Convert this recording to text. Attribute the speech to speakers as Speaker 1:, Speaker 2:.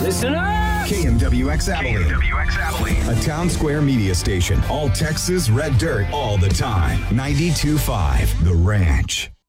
Speaker 1: Listen up!
Speaker 2: KMWX Abilene. A town square media station. All Texas red dirt all the time. 92.5 The Ranch.